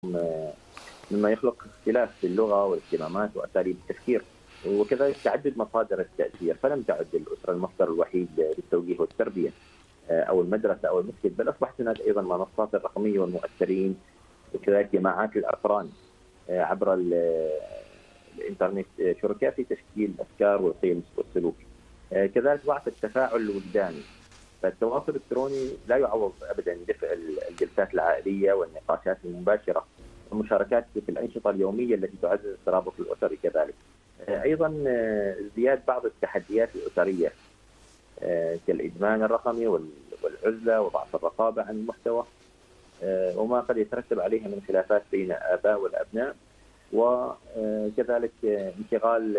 مما يخلق اختلاف في اللغة والاهتمامات وأساليب التفكير، وكذلك تعدد مصادر التأثير، فلم تعد الأسرة المصدر الوحيد للتوجيه والتربية أو المدرسة أو المسجد، بل أصبحت هناك أيضا المنصات الرقمية والمؤثرين، وكذلك جماعات الأقران عبر الإنترنت، شركاء في تشكيل الأفكار والقيم والسلوك. كذلك ضعف التفاعل الوجداني، فالتواصل الإلكتروني لا يعوض أبدا دفء الجلسات العائلية والنقاشات المباشرة والمشاركات في الأنشطة اليومية التي تعزز الترابط الأسري. كذلك أيضا ازدياد بعض التحديات الأسرية كالإدمان الرقمي والعزلة وضعف الرقابة عن المحتوى، وما قد يترتب عليها من خلافات بين الآباء والأبناء، وكذلك انشغال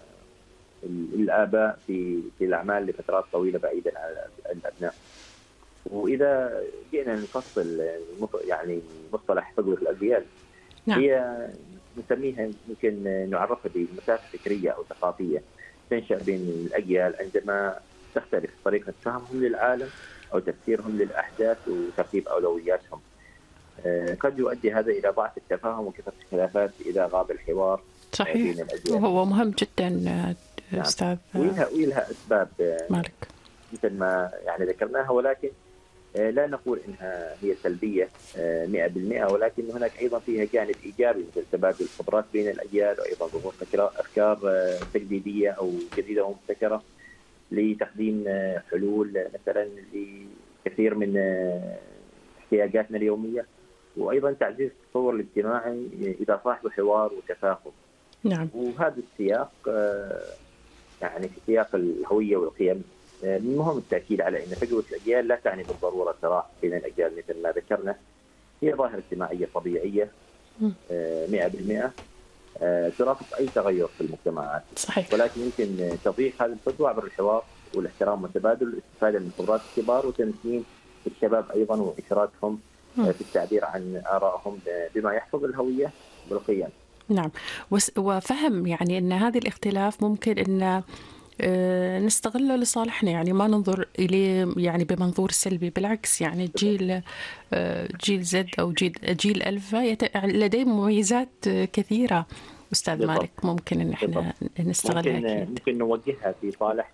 الآباء في الأعمال لفترات طويلة بعيدا عن الأبناء. وإذا جئنا نفصل يعني مصطلح فجوة الأجيال، نعم. هي نسميها يمكن نعرفها بمسافة فكرية أو ثقافية تنشأ بين الأجيال عندما تختلف طريقة فهمهم للعالم أو تفسيرهم للأحداث وترتيب أولوياتهم. قد يؤدي هذا إلى ضعف التفاهم وكثرة الخلافات إذا غاب الحوار صحيح. بين الأجيال. وهو مهم جدا أستاذ. وإلها أسباب مالك مثل ما يعني ذكرناها، ولكن لا نقول انها هي سلبيه 100%، ولكن هناك ايضا فيها جانب ايجابي مثل تبادل الخبرات بين الاجيال، وايضا ظهور افكار تجديديه او جديده ومبتكره لتقديم حلول مثلا لكثير من احتياجاتنا اليوميه، وايضا تعزيز التصور الاجتماعي اذا صاحب حوار وتفاهم. نعم. وهذا السياق يعني في سياق الهويه والقيم، من المهم التأكيد على أن فجوة الأجيال لا تعني بالضرورة صراع بين الأجيال مثل ما ذكرنا، هي ظاهرة اجتماعية طبيعية 100% ترافق أي تغير في المجتمعات. صحيح. ولكن يمكن تضييق هذه الفجوة عبر الحوار والاحترام والتبادل والاستفادة من خبرات الكبار وتمكين الشباب أيضا وإشراكهم في التعبير عن آرائهم بما يحفظ الهوية والقيم. نعم. وفهم يعني أن هذه الاختلاف ممكن أن نستغله لصالحنا، يعني ما ننظر إليه يعني بمنظور سلبي، بالعكس يعني جيل زد أو جيل ألفا لديه مميزات كثيرة أستاذ بالضبط. مالك، ممكن أن احنا نستغلها. ممكن نوجهها في صالح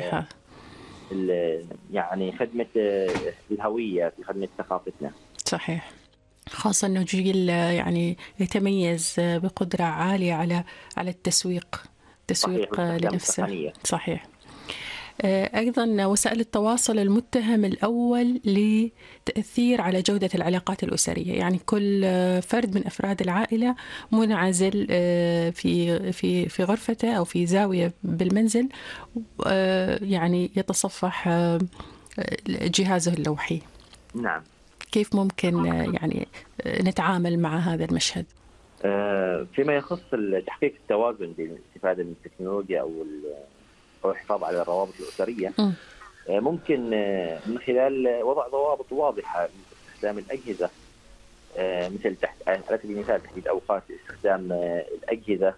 يعني خدمة الهوية، في خدمة ثقافتنا. صحيح. خاصة أنه جيل يعني يتميز بقدرة عالية على التسويق لنفسه. صحيح. أيضا وسائل التواصل المتهم الأول لتأثير على جودة العلاقات الأسرية، يعني كل فرد من أفراد العائلة منعزل في غرفته أو في زاوية بالمنزل، يعني يتصفح جهازه اللوحي. نعم. كيف ممكن يعني نتعامل مع هذا المشهد؟ فيما يخص تحقيق التوازن بين الاستفادة من التكنولوجيا أو الحفاظ على الروابط الأسرية، ممكن من خلال وضع ضوابط واضحة لاستخدام الأجهزة، مثل على سبيل المثال تحديد أوقات استخدام الأجهزة.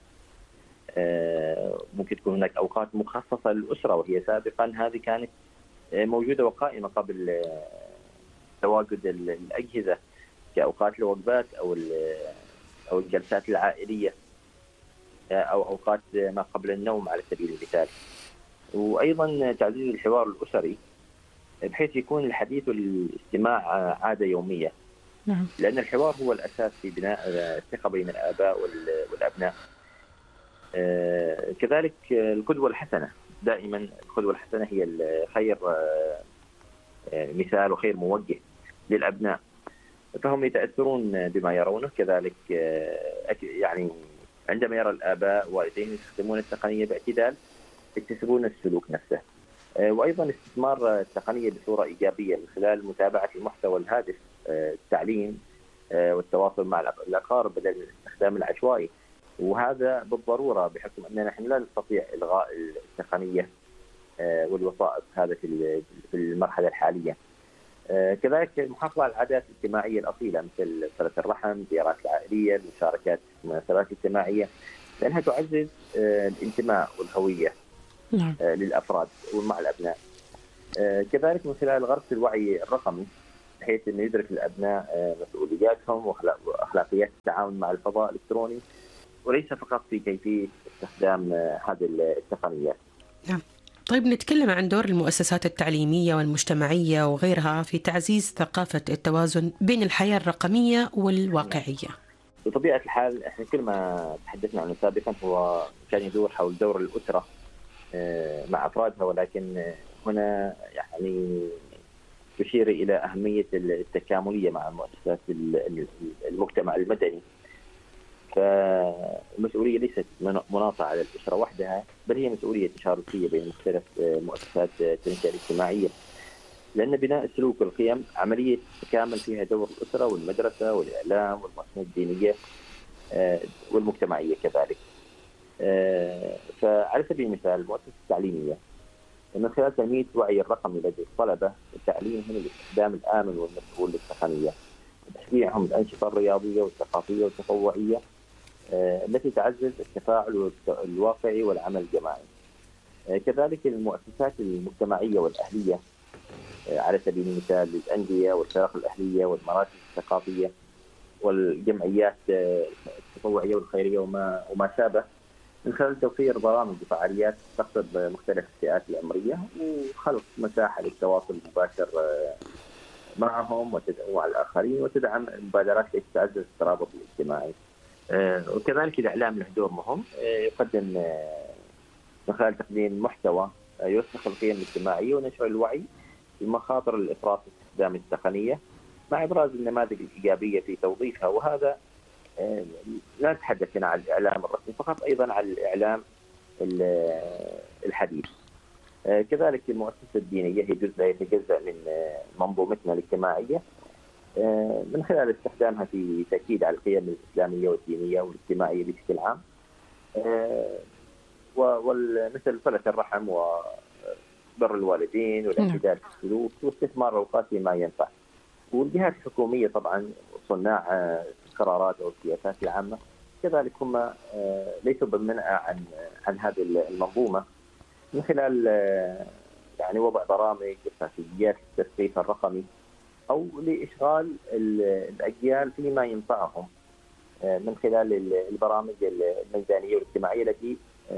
ممكن تكون هناك أوقات مخصصة للأسرة، وهي سابقا هذه كانت موجودة وقائمة قبل تواجد الأجهزة، كأوقات الوجبات أو الجلسات العائلية أو أوقات ما قبل النوم على سبيل المثال. وأيضا تعزيز الحوار الأسري بحيث يكون الحديث والاستماع عادة يومية. نعم. لأن الحوار هو الأساس في بناء الثقة بين الآباء والأبناء. كذلك القدوة الحسنة، دائما القدوة الحسنة هي خير مثال وخير موجه للأبناء، فهم يتأثرون بما يرونه. كذلك يعني عندما يرى الآباء والديهم يستخدمون التقنية باعتدال يكتسبون السلوك نفسه. وأيضا استثمار التقنية بصورة إيجابية من خلال متابعة المحتوى الهادف، التعليم والتواصل مع الأقارب بدل من الاستخدام العشوائي. وهذا بالضرورة بحكم أننا نحن لا نستطيع إلغاء التقنية والوسائط هذا في المرحلة الحالية. كذلك المحافظة على العادات الاجتماعية الأصيلة مثل صلة الرحم، الزيارات العائلية، المشاركات في المناسبات الاجتماعية، لأنها تعزز الانتماء والهوية للأفراد ومع الأبناء. كذلك من خلال غرس الوعي الرقمي بحيث انه يدرك الابناء مسؤولياتهم واخلاقيات التعامل مع الفضاء الالكتروني، وليس فقط في كيفيه استخدام هذه التقنيات. نعم. طيب نتكلم عن دور المؤسسات التعليمية والمجتمعية وغيرها في تعزيز ثقافة التوازن بين الحياة الرقمية والواقعية. بطبيعة الحال احنا كل ما تحدثنا عنه سابقا هو كان يدور حول دور الأسرة مع أفرادها، ولكن هنا يعني تشير إلى أهمية التكاملية مع مؤسسات المجتمع المدني. فالمسؤولية ليست مناطة على الأسرة وحدها، بل هي مسؤولية تشاركية بين مختلف مؤسسات التنشئة الاجتماعية، لأن بناء السلوك والقيم عملية تكامل فيها دور الأسرة والمدرسة والإعلام والمؤسسات الدينية والمجتمعية كذلك. فعلى سبيل المثال المؤسسة التعليمية من خلال تنمية الوعي الرقمي لدى الطلبة وتعليمهم الاستخدام الآمن والمسؤول للتقنية، وتشجيعهم الأنشطة الرياضية والثقافية والتطوعية التي تعزز التفاعل الواقعي والعمل الجماعي. كذلك المؤسسات المجتمعية والأهلية على سبيل المثال الأندية والفرق الأهلية والمراكز الثقافية والجمعيات التطوعية والخيرية وما شابه، من خلال توفير برامج وفعاليات تقصد مختلف الفئات العمرية وخلق مساحة للتواصل المباشر معهم مع الآخرين وتدعم المبادرات التي تعزز الترابط الاجتماعي. وكذلك الإعلام له دور مهم، يقدم من خلال تقديم محتوى يوثق القيم الاجتماعية ونشر الوعي بمخاطر الإفراط في استخدام التقنية مع إبراز النماذج الإيجابية في توظيفها. وهذا لا نتحدث هنا عن الإعلام الرسمي فقط، أيضا عن الإعلام الحديث. كذلك المؤسسة الدينية هي جزء لا يتجزأ من منظومتنا الاجتماعية، من خلال استخدامها في تأكيد على القيم الإسلامية والدينية والاجتماعية بشكل عام، ومثل صلة الرحم وبر الوالدين والاعتدال في السلوك واستثمار الأوقات فيما ينفع. والجهات الحكومية طبعا صناع القرارات أو السياسات العامة كذلك هم ليسوا بمنأى عن هذه المنظومة، من خلال يعني وضع برامج استراتيجيات للتثقيف الرقمي أو لإشغال الأجيال فيما ينفعهم من خلال البرامج الميدانية والاجتماعية التي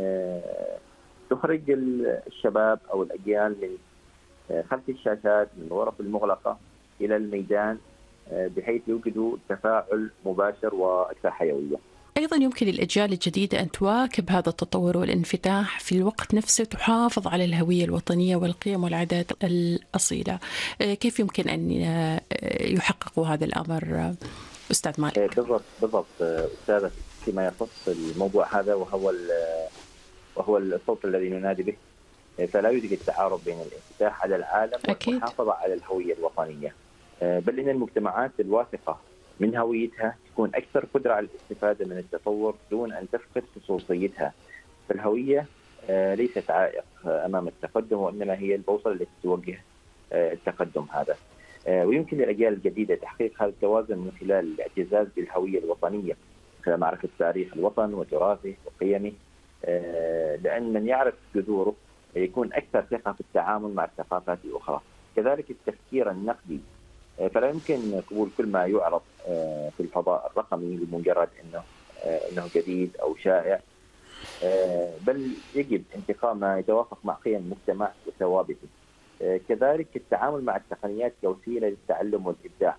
تخرج الشباب أو الأجيال من خلف الشاشات من الغرف المغلقة إلى الميدان بحيث يوجدوا تفاعل مباشر وأكثر حيوية. أيضا يمكن للأجيال الجديدة أن تواكب هذا التطور والانفتاح في الوقت نفسه، تحافظ على الهوية الوطنية والقيم والعادات الأصيلة. كيف يمكن أن يحققوا هذا الأمر أستاذ مالك؟ بالضبط أستاذة، فيما يخص الموضوع هذا وهو الصوت الذي ننادي به، فلا يوجد التعارض بين الانفتاح على العالم والمحافظة على الهوية الوطنية، بل إن المجتمعات الواثقة من هويتها تكون أكثر قدرة على الاستفادة من التطور دون أن تفقد خصوصيتها. فالهوية ليست عائق أمام التقدم، وإنما هي البوصلة التي توجه التقدم هذا. ويمكن للأجيال الجديدة تحقيق هذا التوازن من خلال الاعتزاز بالهوية الوطنية، خلال معرفة تاريخ الوطن وتراثه وقيمه، لأن من يعرف جذوره يكون أكثر ثقة في التعامل مع الثقافات الأخرى. كذلك التفكير النقدي، فلا يمكن قبول كل ما يعرض في الفضاء الرقمي بمجرد انه جديد او شائع، بل يجب انتقاء ما يتوافق مع قيم المجتمع وثوابته. كذلك التعامل مع التقنيات كوسيله للتعلم والابداع،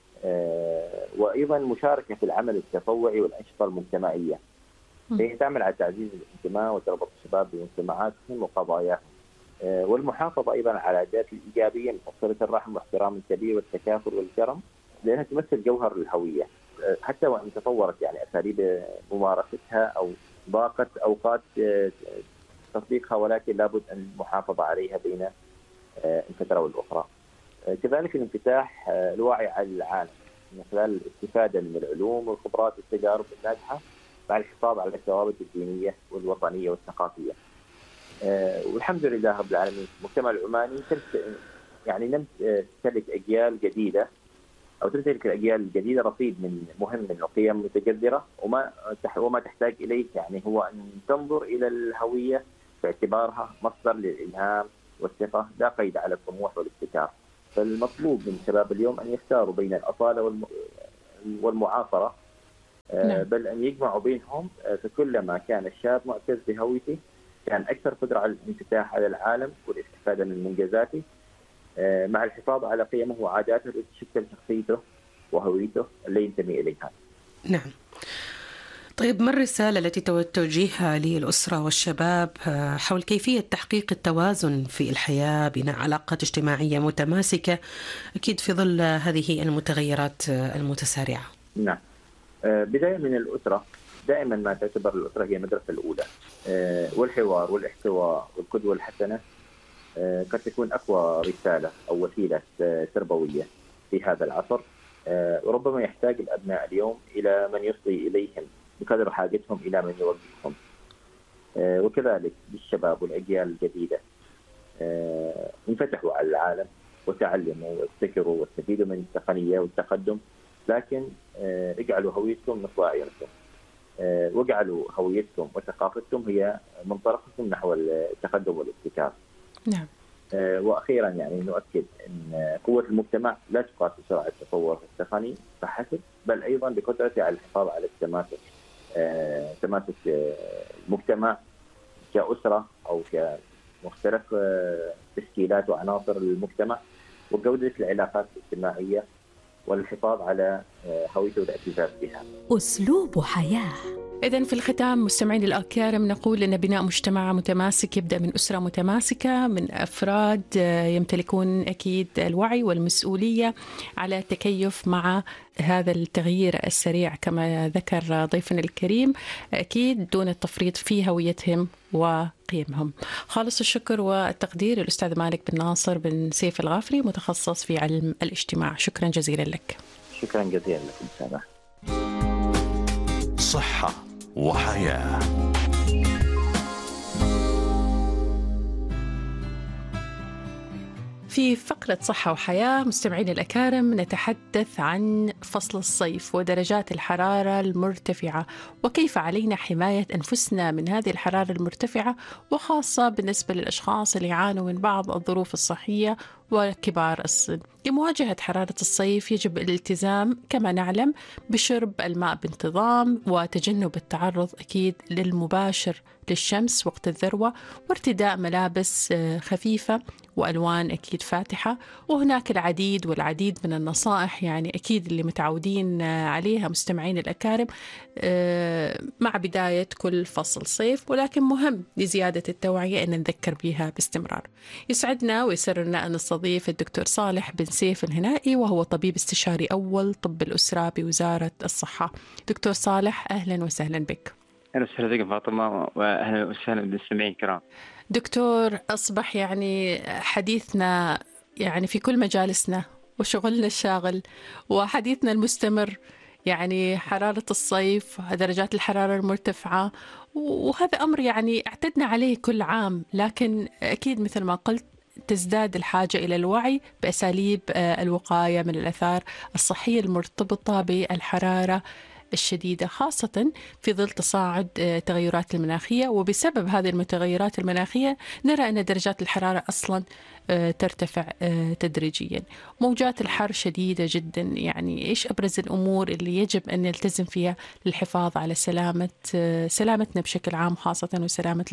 وايضا المشاركه في العمل التطوعي والانشطه المجتمعيه، هي تعمل على تعزيز الانتماء وتربط الشباب بمجتمعاتهم وقضاياهم، والمحافظة أيضا على العادات الإيجابية مثل صلة الرحم واحترام الكبير والتكافل والكرم، لأنها تمثل جوهر الهوية، حتى وإن تطورت يعني أساليب ممارستها أو ضاقت أوقات تطبيقها، ولكن لابد أن المحافظة عليها بين الفترة والأخرى. كذلك الانفتاح الواعي على العالم من خلال الاستفادة من العلوم والخبرات والتجارب الناجحة مع الحفاظ على الثوابت الدينية والوطنية والثقافية. والحمد لله رب العالمين المجتمع العماني يعني لم تمتلك أجيال جديدة أو تمتلك الأجيال الجديدة رصيد مهم من القيم المتجذرة، وما تحتاج إليه يعني هو أن تنظر إلى الهوية باعتبارها مصدر للإلهام والثقة لا قيد على الطموح والابتكار. فالمطلوب من شباب اليوم أن يختاروا بين الأصالة والمعاصرة، نعم. بل أن يجمعوا بينهم. فكلما كان الشاب معتز بهويته كان أكثر قدرة على الانفتاح على العالم والاستفادة من منجزاته، مع الحفاظ على قيمه وعاداته التي تشكل شخصيته وهويته اللي ينتمي إليها. نعم. طيب، ما الرسالة التي توجهها للأسرة والشباب حول كيفية تحقيق التوازن في الحياة، بناء علاقات اجتماعية متماسكة أكيد في ظل هذه المتغيرات المتسارعة؟ نعم. بداية من الأسرة، دائما ما تعتبر الأسرة هي المدرسة الأولى، والحوار والاحتواء والقدوة الحسنة قد تكون أقوى رسالة أو وسيلة تربوية في هذا العصر. وربما يحتاج الأبناء اليوم إلى من يصغي إليهم بقدر حاجتهم إلى من يوجههم، وكذلك بالشباب والأجيال الجديدة انفتحوا على العالم وتعلموا وابتكروا واستفيدوا من التقنية والتقدم، لكن اجعلوا هويتكم نصب أعينكم، واجعلوا هويتكم وثقافتكم هي منطلقكم نحو التقدم والابتكار. نعم. وأخيرا يعني نؤكد أن قوة المجتمع لا تقاس بسرعة التطور التقني فحسب، بل أيضا بقدرته على الحفاظ على تماسك المجتمع كأسرة أو كمختلف تشكيلات وعناصر المجتمع، وجودة العلاقات الاجتماعية والحفاظ على هويته والاعتزاز بها. أسلوب حياة. إذن في الختام مستمعين الأكارم نقول أن بناء مجتمع متماسك يبدأ من أسرة متماسكة، من أفراد يمتلكون أكيد الوعي والمسؤولية على التكيف مع هذا التغيير السريع كما ذكر ضيفنا الكريم، أكيد دون التفريط في هويتهم وقيمهم. خالص الشكر والتقدير الأستاذ مالك بن ناصر بن سيف الغافري، متخصص في علم الاجتماع. شكرا جزيلا لك. شكرا جزيلا لكم سامح. صحة وحياة. في فقرة صحة وحياة مستمعين الأكارم نتحدث عن فصل الصيف ودرجات الحرارة المرتفعة، وكيف علينا حماية أنفسنا من هذه الحرارة المرتفعة، وخاصة بالنسبة للأشخاص اللي يعانوا من بعض الظروف الصحية وكبار السن. لمواجهة حرارة الصيف يجب الالتزام كما نعلم بشرب الماء بانتظام، وتجنب التعرض أكيد للمباشر للشمس وقت الذروة، وارتداء ملابس خفيفة وألوان أكيد فاتحة. وهناك العديد والعديد من النصائح يعني أكيد اللي متعودين عليها مستمعين الأكارم مع بداية كل فصل صيف، ولكن مهم لزيادة التوعية أن نذكر بها باستمرار. يسعدنا ويسرنا أن نستضيف الدكتور صالح بن سيف الهنائي، وهو طبيب استشاري أول طب الأسرة بوزارة الصحة. دكتور صالح أهلا وسهلا بك. أهلا وسهلا بك فاطمة، وأهلا وسهلا بالمستمعين الكرام. دكتور، أصبح يعني حديثنا يعني في كل مجالسنا وشغلنا الشاغل وحديثنا المستمر يعني حرارة الصيف، درجات الحرارة المرتفعة، وهذا أمر يعني اعتدنا عليه كل عام، لكن أكيد مثل ما قلت تزداد الحاجة إلى الوعي بأساليب الوقاية من الآثار الصحية المرتبطة بالحرارة الشديدة، خاصة في ظل تصاعد التغيرات المناخية. وبسبب هذه المتغيرات المناخية نرى أن درجات الحرارة أصلا ترتفع تدريجيا. موجات الحر شديدة جدا، يعني إيش أبرز الأمور اللي يجب أن نلتزم فيها للحفاظ على سلامتنا بشكل عام، خاصة وسلامة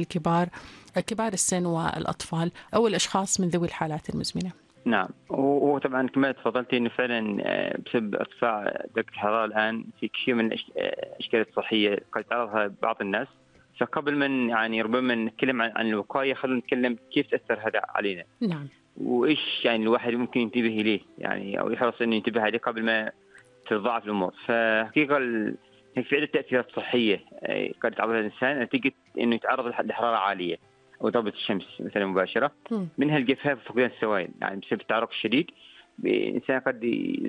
كبار السن والأطفال أو الأشخاص من ذوي الحالات المزمنة؟ نعم، وطبعا كما تفضلتي انه فعلا بسبب ارتفاع درجة الحرارة الان في كثير من الاشكال الصحية قد يتعرضها بعض الناس. فقبل من يعني ربما نتكلم عن الوقاية، خلينا نتكلم كيف تأثر هذا علينا. نعم. وايش يعني الواحد ممكن ينتبه اليه يعني او يحرص انه ينتبه عليه قبل ما تتضاعف الامور. فحقيقة في عدة تأثيرات صحية قد يتعرضها الانسان نتيجة انه يتعرض لحرارة عالية أو ضربة الشمس مثلا مباشرة، منها الجفاف وفقدان السوائل. يعني بسبب التعرق الشديد الإنسان قد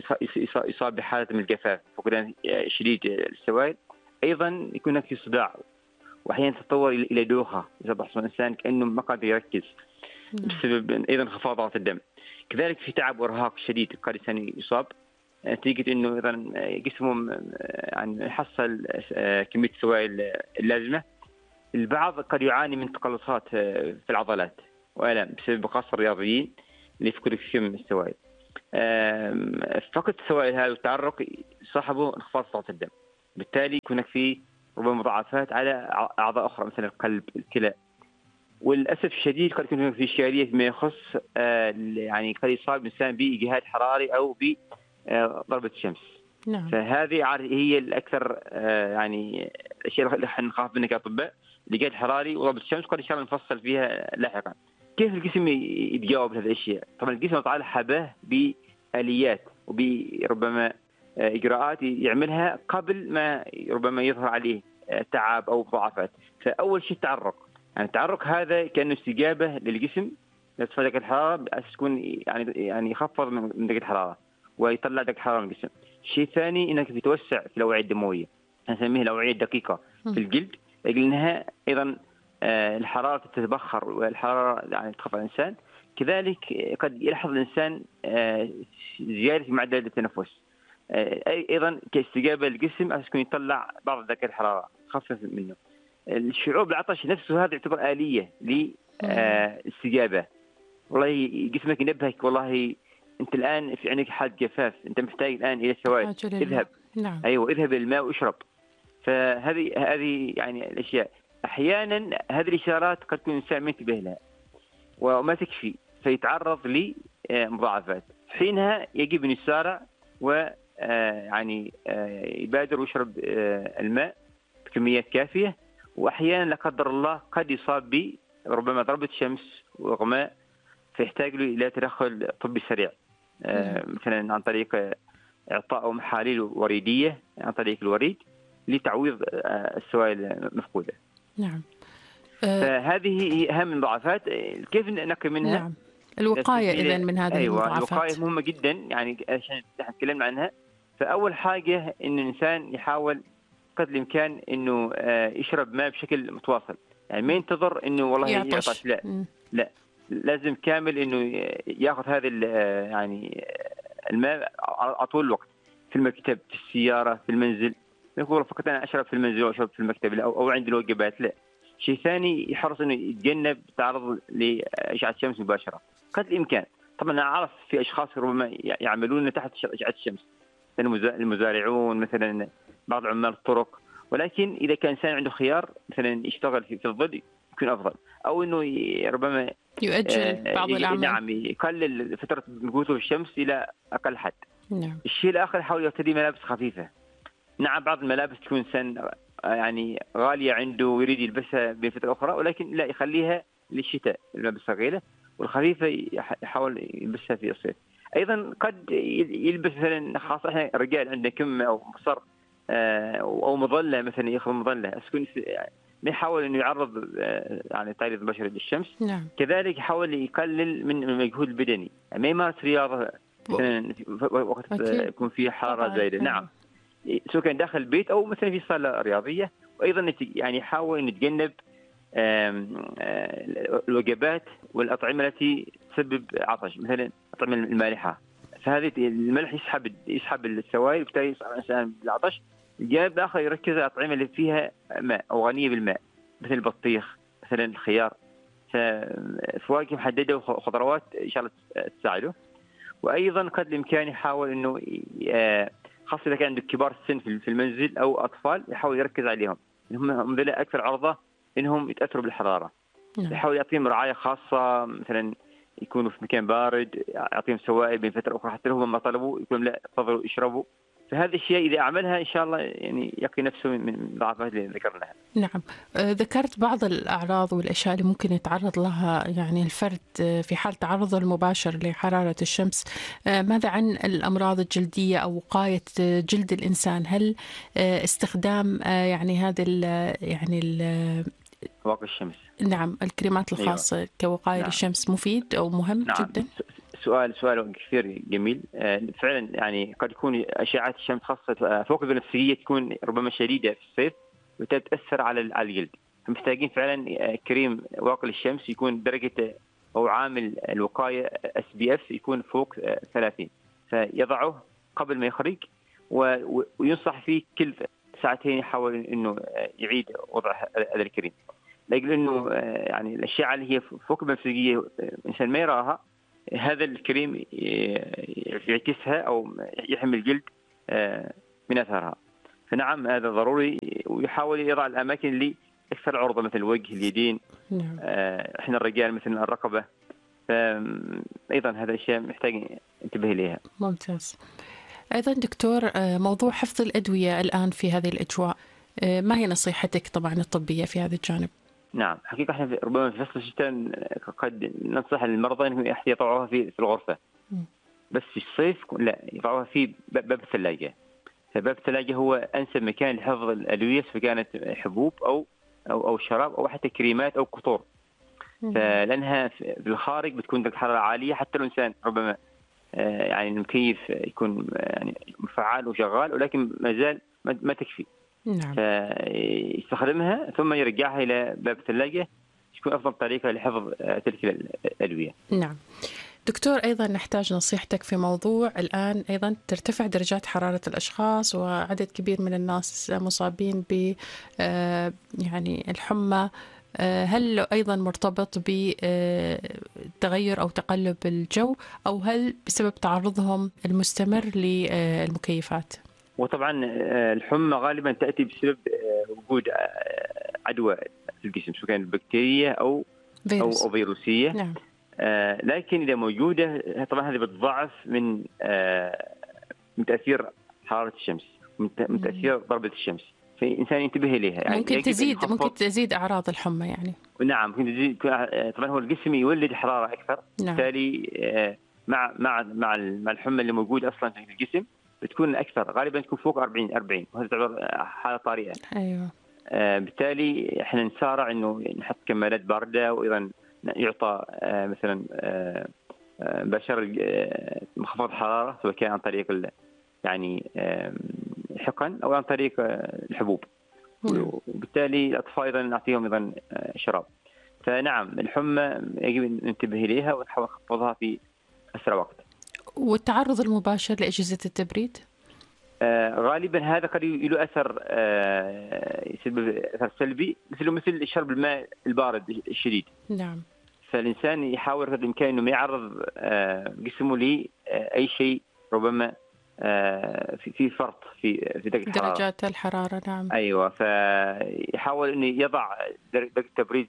يصاب بحالة من الجفاف، فقدان شديد السوائل. أيضا يكون هناك صداع، وأحيانا تتطور إلى دوخة، يصبح الإنسان كأنه ما قادر يركز بسبب أيضا انخفاض ضغط الدم. كذلك في تعب وإرهاق شديد قد الإنسان يصاب نتيجة إنه أيضا جسمه يعني يحصل كمية السوائل اللازمة. البعض قد يعاني من تقلصات في العضلات وألم بسبب قصر الرياضيين اللي يفقدوا كثير من السوائل. فقد السوائل هذا والتعرق صاحبه انخفاض ضغط الدم، بالتالي يكون هناك في ربما مضاعفات على اعضاء اخرى مثل القلب، الكلى. وللاسف الشديد قد يكون في اشكاليه فيما يخص يعني قد يصاب الانسان باجهاد حراري او بضربه الشمس. نعم. فهذه هي الاكثر يعني الاشياء اللي احنا نخاف منها كاطباء، الاجهاد الحراري وضربه الشمس، قد ان شاء الله نفصل فيها لاحقا. كيف الجسم يتجاوب لهذه الاشياء؟ طبعا الجسم تعالى حباه باليات وبربما اجراءات يعملها قبل ما ربما يظهر عليه تعب او مضاعفات. فاول شيء التعرق، يعني التعرق هذا كانه استجابه للجسم لارتفاع درجه الحراره، بأساس يكون يعني يخفض من درجه الحراره ويطلع درجه الحراره من الجسم. الشيء الثاني انك بتوسع في الاوعيه الدمويه، نسميها الاوعيه الدقيقه في الجلد، لانها ايضا الحراره تتبخر والحراره يعني تخفض على الانسان. كذلك قد يلاحظ الانسان زياده في معدل التنفس، ايضا كاستجابه للجسم عشان يطلع بعض درجات الحراره، خفف منه. الشعور بالعطش نفسه هذا يعتبر آلية للاستجابة. والله جسمك ينبهك، والله أنت الآن في عندك حالة جفاف، أنت محتاج الآن إلى سوائل، اذهب. نعم. أيوة، اذهب الماء واشرب. فهذه يعني الأشياء. أحيانا هذه الإشارات قد يكون الإنسان ما ينتبه لها وما تكفي، فيتعرض لمضاعفات. حينها يجب أن يسارع ويعني يبادر ويشرب الماء بكميات كافية. واحيانا لا قدر الله قد يصاب بربما ضربه شمس واغماء، فيحتاج له الى تدخل طبي سريع، مثلا عن طريق اعطاء محاليل وريديه عن طريق الوريد لتعويض السوائل المفقوده. نعم. فهذه هي اهم المضاعفات. كيف نقي منها؟ نعم. الوقايه اذا من هذه المضاعفات. الوقايه مهمه جدا، يعني عشان احنا تكلمنا عنها. فاول حاجه ان الانسان يحاول قدر الامكان انه يشرب ماء بشكل متواصل، يعني ما ينتظر انه والله يعطش، لا لازم كامل انه ياخذ هذا يعني الماء على طول الوقت، في المكتب، في السياره، في المنزل. ما يقول فقط انا اشرب في المنزل واشرب في المكتب او عند الوجبات، لا. شيء ثاني يحرص انه يتجنب التعرض لاشعه الشمس مباشره قدر الامكان. طبعا انا اعرف في اشخاص ربما يعملون تحت اشعه الشمس، المزارعون مثلا، بعض عمال الطرق، ولكن اذا كان انسان عنده خيار مثلا يشتغل في الظل يكون افضل، او انه ربما يؤجل بعض الاعمال. نعم، يقلل فتره مكوثه في الشمس الى اقل حد. نعم. الشيء الاخر يحاول يرتدي ملابس خفيفه. نعم، بعض الملابس تكون انسان يعني غاليه عنده ويريد يلبسها بفتره اخرى، ولكن لا، يخليها للشتاء، الملابس الثقيله، والخفيفه يحاول يلبسها في الصيف. ايضا قد يلبس مثلا، خاصه احنا الرجال عندنا كم او مصر او مظله، مثلا ياخذ مظله اسكن، ما يحاول انه يعرض يعني تعريض مباشر للشمس. نعم. كذلك يحاول يقلل من المجهود البدني، يعني ما يمارس رياضه مثلا وقت يكون في حراره زايده. نعم، سواء كان داخل البيت او مثلا في صاله رياضيه. وايضا يعني يحاول ان يتجنب الوجبات والاطعمه التي تسبب عطش، مثلا الاطعمه المالحه، فهذه الملح يسحب السوائل، وبالتالي يصاب الانسان بالعطش. الجانب الاخر يركز على الاطعمه اللي فيها ماء او غنيه بالماء، مثل البطيخ، مثلا الخيار، فواكه محدده وخضروات ان شاء الله تساعده. وايضا قد الامكان يحاول انه خاصه اذا كان عنده كبار السن في المنزل او اطفال، يحاول يركز عليهم، هم ذول اكثر عرضه انهم يتاثروا بالحراره. يحاول يعطيهم رعايه خاصه، مثلا يكونوا في مكان بارد، يعطيهم سوائل بين فتره اخرى، حتى لو هم ما طلبوا يقولون لا تفضلوا اشربوا. فهذه الشيء اذا اعملها ان شاء الله يعني يقي نفسه من الضعفات اللي ذكرناها. نعم. ذكرت بعض الاعراض والاشياء اللي ممكن يتعرض لها يعني الفرد في حال تعرضه المباشر لحراره الشمس. ماذا عن الامراض الجلديه او وقايه جلد الانسان؟ هل استخدام يعني هذا واقي الشمس، نعم، الكريمات الخاصه أيوة. كوقايه نعم. للشمس مفيد او مهم نعم. جدا؟ سؤال كثير جميل. فعلا يعني قد يكون أشعة الشمس خاصة فوق البنفسجية تكون ربما شديدة في الصيف وتأثر على الجلد، فمحتاجين فعلا كريم واقي للشمس يكون درجة أو عامل الوقاية SPF يكون فوق 30، فيضعه قبل ما يخرج، وينصح فيه كل ساعتين يحاول إنه يعيد وضع هذا الكريم، لأنه يعني الأشعة اللي هي فوق البنفسجية الإنسان ما يراها، هذا الكريم يعكسها أو يحمي الجلد من أثرها. فنعم هذا ضروري، ويحاول يضع الأماكن اللي أكثر عرضة مثل الوجه، اليدين، إحنا الرجال مثل الرقبة. فأيضا هذا الشيء محتاج انتبه إليها. ممتاز. أيضا دكتور، موضوع حفظ الأدوية الآن في هذه الأجواء، ما هي نصيحتك طبعا الطبية في هذا الجانب؟ نعم، حقيقة احنا ربما في فصل الشتاء قد ننصح المرضى انهم يضعوها في الغرفة، بس في الصيف لا، يضعوها في باب الثلاجة. فباب الثلاجة هو أنسب مكان لحفظ الأدوية، سواء كانت حبوب أو شراب أو حتى كريمات أو قطور. فلأنها في الخارج بتكون درجة حرارة عالية، حتى الإنسان ربما يعني المكيف يكون يعني فعال وشغال، ولكن ما زال ما تكفي. نعم. فيستخدمها ثم يرجعها إلى باب الثلاجة، تكون أفضل طريقة لحفظ تلك الأدوية. نعم دكتور، أيضا نحتاج نصيحتك في موضوع الآن أيضا ترتفع درجات حرارة الأشخاص، وعدد كبير من الناس مصابين ب يعني الحمى. هل أيضا مرتبط بتغير أو تقلب الجو، أو هل بسبب تعرضهم المستمر للمكيفات؟ وطبعا الحمى غالبا تأتي بسبب وجود عدوى في الجسم، سواء كانت بكتيرية أو فيروسية. نعم. لكن إذا موجودة طبعا هذه بتضعف من تأثير حرارة الشمس، من تأثير ضربة الشمس، فالإنسان ينتبه إليها. يعني ممكن تزيد أعراض الحمى يعني. نعم ممكن تزيد. طبعا هو الجسم يولد حرارة أكثر. نعم. بالتالي مع الحمى اللي موجودة أصلا في الجسم بتكون أكثر، غالبا تكون فوق 40 وهذا تعتبر حالة طارئة. أيوة. بالتالي احنا نسارع إنه نحط كمادات باردة، وأيضا يعطى مثلا بشر مخفض حرارة، سواء كان عن طريق يعني حقن أو عن طريق الحبوب. وبالتالي الأطفال أيضا نعطيهم أيضا شراب. فنعم الحمى يجب ننتبه إليها ونحاول نخفضها في أسرع وقت. والتعرض المباشر لأجهزة التبريد؟ غالبا هذا قد له أثر يسبب أثر سلبي، مثل شرب الماء البارد الشديد. نعم. فالإنسان يحاول قدر الإمكان إنه ما يعرض جسمه لأي شيء ربما في فرط في درجات الحرارة. نعم. أيوة، فيحاول إنه يضع درجة تبريد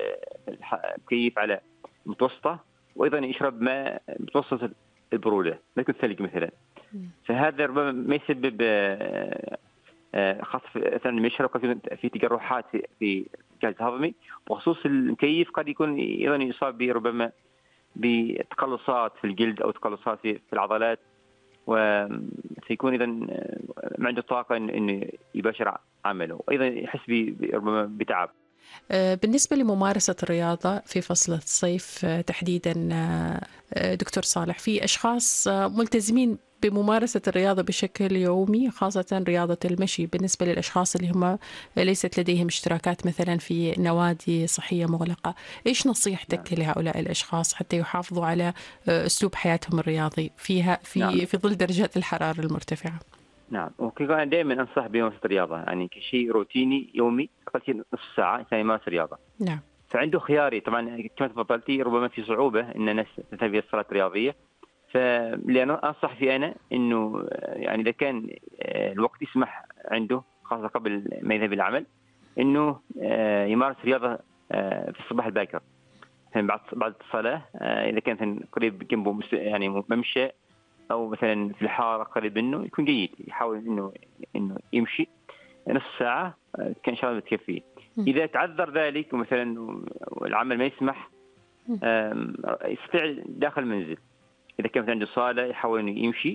كيف على متوسطة، وأيضا يشرب ماء متوسط البرودة، ما يكون ثلج مثلا. فهذا ربما ما يسبب خاصة مثلا لما يشرب قد يكون في تجرحات في الجهاز الهضمي، بخصوص المكيف قد يكون أيضا يصاب ربما بتقلصات في الجلد أو تقلصات في العضلات، وسيكون إذا ما عنده طاقة إنه يباشر عمله، وأيضا يحس ربما بتعب. بالنسبة لممارسة الرياضة في فصل الصيف تحديدا دكتور صالح، في أشخاص ملتزمين بممارسة الرياضة بشكل يومي، خاصة رياضة المشي، بالنسبة للأشخاص اللي هم ليست لديهم اشتراكات مثلا في نوادي صحية مغلقة. إيش نصيحتك لهؤلاء الأشخاص حتى يحافظوا على أسلوب حياتهم الرياضي في ظل درجات الحرارة المرتفعة؟ نعم، وكذا دائما أنصح بممارسة الرياضة، يعني كشيء روتيني يومي أقل نصف ساعة إنسان يمارس رياضة. نعم. فعنده خياري طبعا كما تفضلتي، ربما في صعوبة إن الناس تذهب إلى الصالات الرياضية. فلأنه أنصح في أنا إنه يعني إذا كان الوقت يسمح عنده، خاصة قبل ما يذهب إلى العمل، إنه يمارس رياضة في الصباح الباكر، بعد الصلاة. إذا كان قريب جنبه يعني ممشى أو مثلا في الحارة قريب منه يكون جيد، يحاول إنه يمشي نصف ساعة، كان شاء الله بتكفيه. إذا تعذر ذلك ومثلا العمل ما يسمح، يستطيع داخل المنزل. إذا كان عنده صالة يحاول إنه يمشي.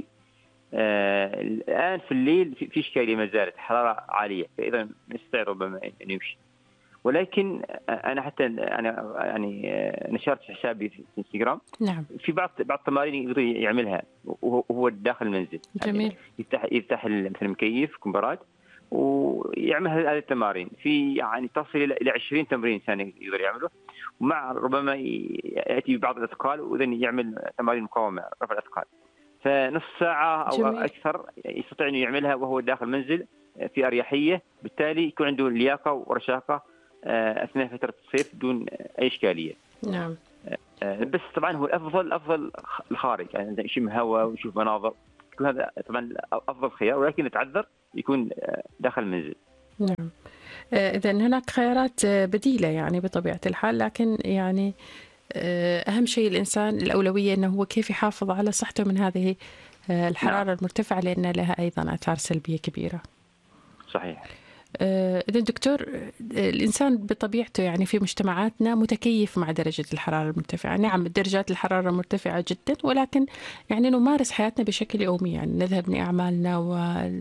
الآن في الليل في إشكالية ما زالت حرارة عالية، فإذا يستطيع ربما إنه يمشي. ولكن أنا حتى أنا يعني نشرت في حسابي في انستغرام. نعم. في بعض التمارين يقدر يعملها وهو داخل المنزل. جميل. يفتح مثلا المكيف كمبرات ويعمل هذه التمارين، في يعني تصل إلى 20 تمرين إنسان يقدر يعمله، ومع ربما يأتي ببعض الأثقال وإذن يعمل تمارين مقاومة رفع الأثقال. فنص ساعة أو جميل. أكثر يستطيع أن يعملها وهو داخل المنزل في أريحية، بالتالي يكون عنده لياقة ورشاقة أثناء فترة الصيف دون أي إشكالية. نعم. بس طبعا هو الافضل الخارج، يعني يشم هواء ويشوف مناظر، كل هذا طبعا افضل خيار، ولكن يتعذر يكون داخل المنزل. نعم. إذا هناك خيارات بديلة يعني بطبيعة الحال، لكن يعني أهم شيء الإنسان الأولوية أنه هو كيف يحافظ على صحته من هذه الحرارة المرتفعة، لأن لها أيضا آثار سلبية كبيرة. صحيح. إذا دكتور، الإنسان بطبيعته يعني في مجتمعاتنا متكيف مع درجة الحرارة المرتفعة. نعم، درجات الحرارة مرتفعة جدا، ولكن يعني نمارس حياتنا بشكل يومي، يعني نذهب لأعمالنا، و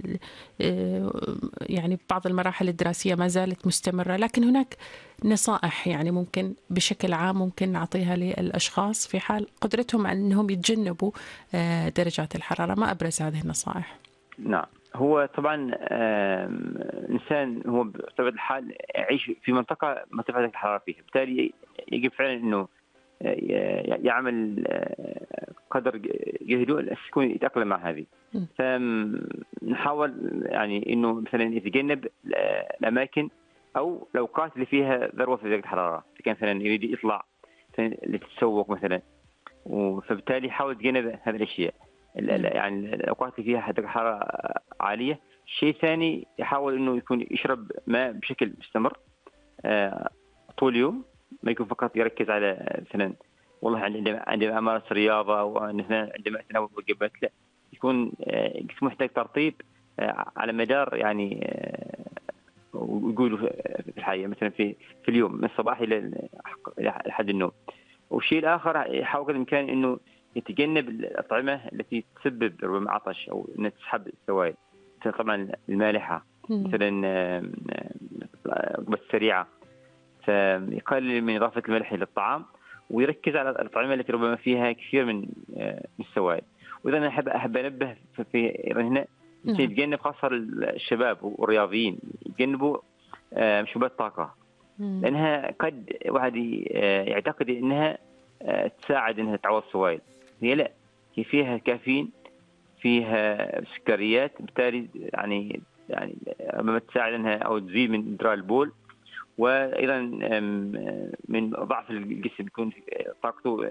يعني بعض المراحل الدراسية ما زالت مستمرة. لكن هناك نصائح يعني ممكن بشكل عام ممكن نعطيها للأشخاص في حال قدرتهم على أنهم يتجنبوا درجات الحرارة. ما أبرز هذه النصائح؟ نعم، هو طبعا الإنسان هو بطبيعة الحال يعيش في منطقة مرتفعة الحرارة فيها، بالتالي يجب فعلا أنه يعمل قدر جهده يكون يتأقلم مع هذه. فنحاول يعني أنه مثلا يتجنب الأماكن أو الأوقات اللي فيها ذروة في درجة الحرارة، إذا كان مثلا يريد يطلع للتسوق مثلا، فبالتالي يحاول يتجنب هذه الأشياء، يعني الأوقات اللي فيها درجة حرارة عالية. شيء ثاني، يحاول إنه يكون يشرب ماء بشكل مستمر طول اليوم، ما يكون فقط يركز على مثلا والله عندما أمارس رياضة أو عندما أتناول وجبات، لا، يكون جسمه محتاج ترطيب على مدار يعني ويقولوا في الحقيقة مثلا في اليوم من الصباح إلى حد النوم. والشيء الآخر، يحاول قدر الإمكان إنه يتجنب الأطعمة التي تسبب ربما عطش أو أنها تسحب السوائل، مثل طبعا المالحة، مثلا الوجبات السريعة، فيقلل من إضافة الملح للطعام ويركز على الأطعمة التي ربما فيها كثير من السوائل. وإذا أنا أحب أنبه في هنا يتجنب خاصة الشباب والرياضيين يتجنبوا مشروبات طاقة، لأنها قد واحد يعتقد أنها تساعد أنها تعوض السوائل. هي لا، هي فيها كافيين، فيها سكريات، بالتالي يعني ما تساعد أنها أو تزيد من إدرار البول، وأيضا من ضعف الجسم يكون طاقته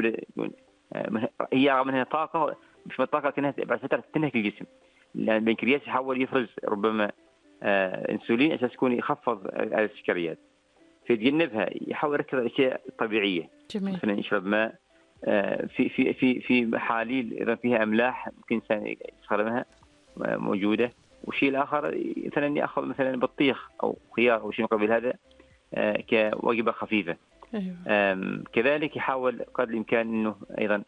هي رغم أنها طاقة، مش طاقة لكنها بعد فترة تنهك الجسم، لأن البنكرياس يحاول يفرز ربما انسولين عشان يكون يخفض السكريات، فيتجنبها. يحاول يركز على الاشياء الطبيعيه، مثلا يشرب ماء في محاليل اذا فيها املاح ممكن الانسان يستخدمها موجوده. والشيء الاخر مثلا ياخذ مثلا بطيخ او خيار او شيء قبل هذا كوجبه خفيفه. كذلك يحاول قدر الامكان انه ايضا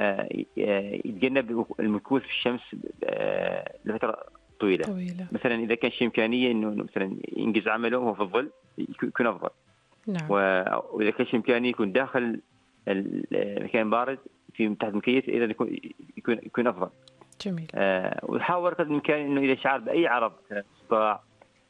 يتجنب المكوث في الشمس لفتره طويلة. مثلا إذا كان شيء إمكانية إنه مثلا ينجز عمله وهو في الظل يكون أفضل. نعم. وإذا كان شيء إمكانية يكون داخل المكان بارد في تحت المكيف، إذا يكون أفضل. جميل. ويحاول قدر الإمكان إنه إذا شعر بأي عرض صداع،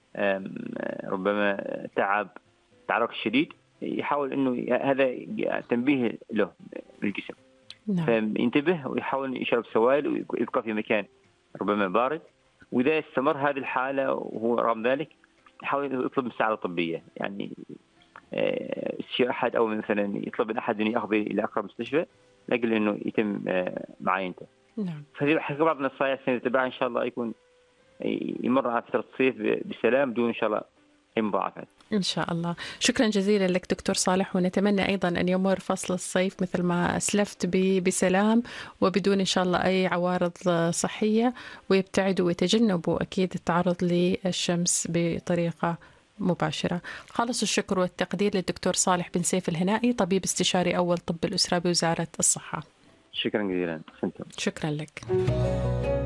ربما تعرق شديد، يحاول إنه هذا تنبيه له بالجسم. نعم. فينتبه ويحاول يشرب سوائل ويبقى في مكان ربما بارد. وإذا استمر هذه الحالة وهو رغم ذلك يحاول يطلب مساعدة طبية، يعني شيء أحد أو مثلا يطلب من أحد أن يأخذه إلى أقرب مستشفى لأجل أنه يتم معاينته. نعم. فهذه بعض النصائح سنتبعها إن شاء الله، يكون يمر على فترة الصيف بسلام بدون إن شاء الله أي مضاعفات إن شاء الله. شكرا جزيلا لك دكتور صالح، ونتمنى أيضا أن يمر فصل الصيف مثل ما أسلفت بسلام وبدون إن شاء الله أي عوارض صحية، ويبتعدوا ويتجنبوا أكيد التعرض للشمس بطريقة مباشرة. خالص الشكر والتقدير للدكتور صالح بن سيف الهنائي، طبيب استشاري أول طب الأسرة بوزارة الصحة. شكرا جزيلا. شكرا لك.